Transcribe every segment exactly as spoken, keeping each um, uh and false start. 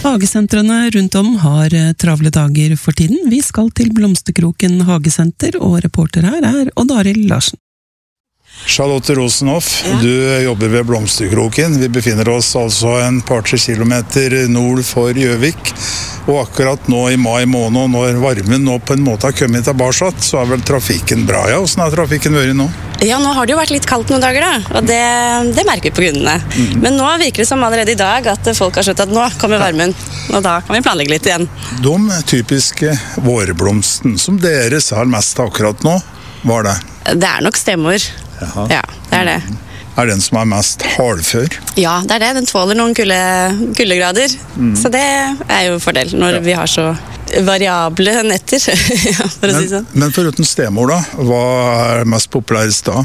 Hagesentrene rundt om har travle dager for tiden. Vi skal til Blomsterkroken Hagesenter, og reporter her er Odd Arild Larsen. Charlotte Rosenhoff, ja. Du jobber ved Blomsterkroken. Vi befinner oss altså en par-tre kilometer nord for Gjøvik. Og akkurat nå i mai måned, når varmen nå på en måte har kommet tilbake, så er vel trafikken bra. Ja, hvordan har trafikken vært nå? Ja, nå har det jo vært litt kaldt noen dager da, og det, det merker vi på grunnene. Mm. Men nå virker det som allerede i dag at folk har skjønt at nå kommer varmen, og da kan vi planlegge litt igjen. De typiske vårblomsten som dere ser mest akkurat nå, hva er det? Det er nok stemmer. Jaha. Ja, det er det. Er den som er mest hardfør? Ja, det er det. Den tåler noen kulde, kuldegrader. Mm. Så det er jo fordel når ja. vi har så variable netter, for å men, si sånn. Men foruten stemor da, hva er mest populærest da?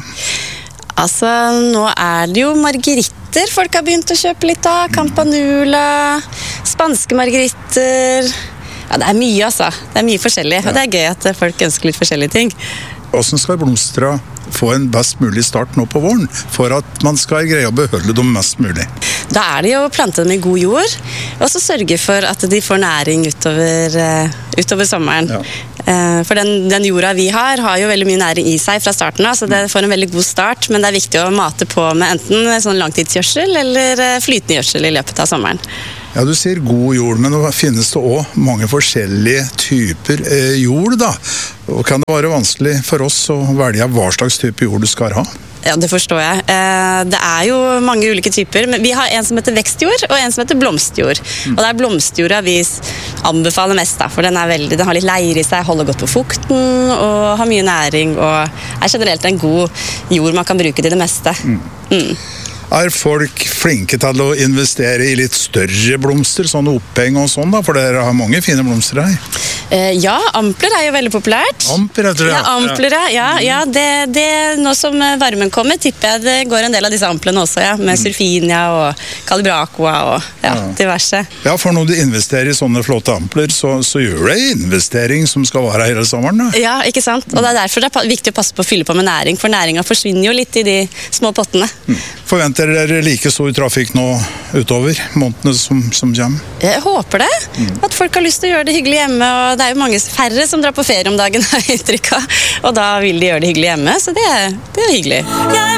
Altså, nå er det jo margeritter folk har begynt å kjøpe litt av. Campanula, spanske margeritter. Ja, det er mye altså. Det er mye forskjellig, ja. Og det er gøy at folk ønsker litt forskjellige ting. Hvordan skal blomstra få en best mulig start nå på våren, for at man skal greie å beholde dem mest mulig? Da er det jo å plante dem i god jord, og så sørge for at de får næring utover, uh, utover sommeren. Ja. Uh, for den, den jorda vi har, har jo veldig mye næring i seg fra starten av, så det får en veldig god start, men det er viktig å mate på med enten sånn langtidsgjødsel eller flytende gjødsel i løpet av sommeren. Ja, du sier god jord, men det finnes det også mange forskjellige typer eh, jord da. Og kan det være vanskelig for oss å velge hva slags type jord du skal ha? Ja, det forstår jeg. Eh, det er jo mange ulike typer, men vi har en som heter vekstjord og en som heter blomstjord. Mm. Og det er blomstjorda vi anbefaler mest da, for den, er veldig, den har litt leir i seg, holder godt på fukten og har mye næring og er generelt en god jord man kan bruke til det meste. Mm. Mm. Er folk flinke til å investere i litt større blomster, sånne oppheng og sånn da? For dere har mange fine blomster her. Eh, ja, ampler er jo veldig populært. Ampler, jeg tror jeg. Ja, ampler, ja. ja det, det, nå som varmen kommer, tipper jeg det går en del av disse amplene også, ja. Med surfinia og calibracoa og ja, ja. diverse. Ja, for når du investerer i sånne flotte ampler, så, så gjør det en investering som skal være hele sommeren da. Ja, ikke sant? Og det er derfor det er viktig å passe på å fylle på med næring, for næringen forsvinner jo litt i de små pottene. Mm. Forventer dere like stor trafikk nå utover månedene som, som kommer? Jeg håper det. Mm. At folk har lyst til å gjøre det hyggelig hjemme, og det er jo mange færre som drar på ferie om dagen, har jeg inntrykk av. Og da vil de gjøre det hyggelig hjemme, så det, det er hyggelig.